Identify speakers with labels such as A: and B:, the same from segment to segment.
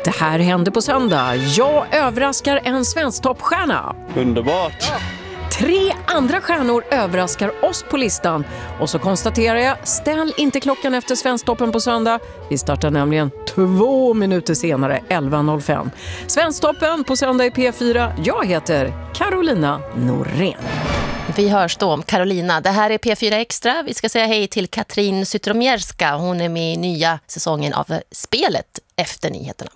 A: Det här händer på söndag. Jag överraskar en svensktoppstjärna.
B: Underbart!
A: 3 andra stjärnor överraskar oss på listan. Och så konstaterar jag, ställ inte klockan efter Svensktoppen på söndag. Vi startar nämligen 2 minuter senare, 11.05. Svensktoppen på söndag i P4. Jag heter Carolina Norén.
C: Vi hörs då om Carolina. Det här är P4 Extra. Vi ska säga hej till Katrin Zytomierska. Hon är med i nya säsongen av Spelet efter nyheterna.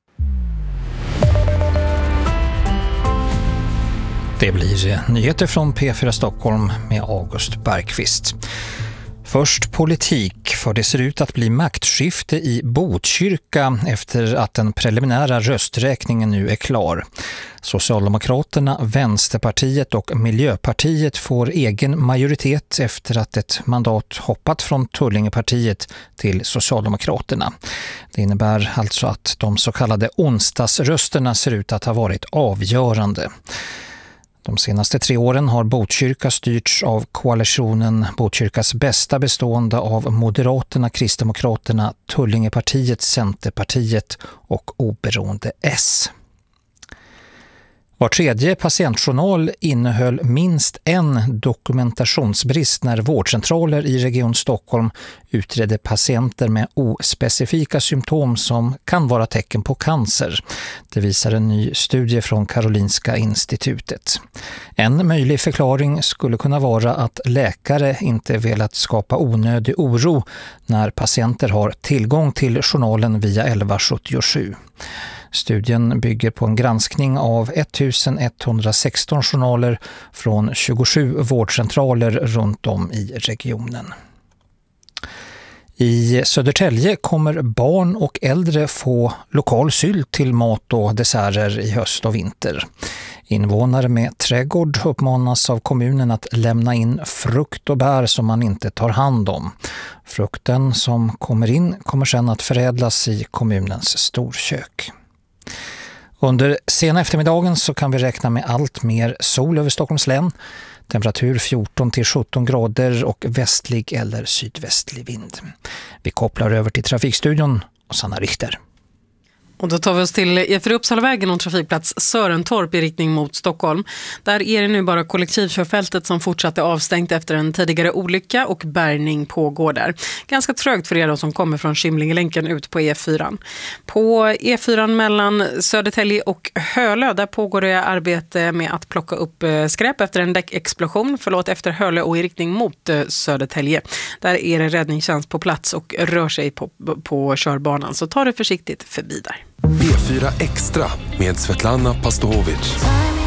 D: Det blir nyheter från P4 Stockholm med August Bergqvist. Först politik, för det ser ut att bli maktskifte i Botkyrka efter att den preliminära rösträkningen nu är klar. Socialdemokraterna, Vänsterpartiet och Miljöpartiet får egen majoritet efter att ett mandat hoppat från Tullingepartiet till Socialdemokraterna. Det innebär alltså att de så kallade onsdagsrösterna ser ut att ha varit avgörande. De senaste 3 åren har Botkyrka styrts av koalitionen Botkyrkas bästa, bestående av Moderaterna, Kristdemokraterna, Tullingepartiet, Centerpartiet och Oberoende S. Var tredje patientjournal innehöll minst en dokumentationsbrist när vårdcentraler i Region Stockholm utredde patienter med ospecifika symptom som kan vara tecken på cancer. Det visar en ny studie från Karolinska institutet. En möjlig förklaring skulle kunna vara att läkare inte velat skapa onödig oro när patienter har tillgång till journalen via 1177. Studien bygger på en granskning av 1116 journaler från 27 vårdcentraler runt om i regionen. I Södertälje kommer barn och äldre få lokal sylt till mat och desserter i höst och vinter. Invånare med trädgård uppmanas av kommunen att lämna in frukt och bär som man inte tar hand om. Frukten som kommer in kommer sedan att förädlas i kommunens storkök. Under sena eftermiddagen så kan vi räkna med allt mer sol över Stockholms län. Temperatur 14-17 grader och västlig eller sydvästlig vind. Vi kopplar över till trafikstudion och Sanna Richter.
E: Och då tar vi oss till E4 Uppsalavägen och trafikplats Sörentorp i riktning mot Stockholm. Där är det nu bara kollektivkörfältet som fortsatt är avstängt efter en tidigare olycka och bärgning pågår där. Ganska trögt för er som kommer från Kymlingelänken ut på E4. På E4 mellan Södertälje och Hölö där pågår det arbete med att plocka upp skräp efter en däckexplosion. Efter Hölö och i riktning mot Södertälje. Där är det räddningstjänst på plats och rör sig på körbanan. Så ta det försiktigt förbi där.
F: P4 Extra med Svetlana Pastovic.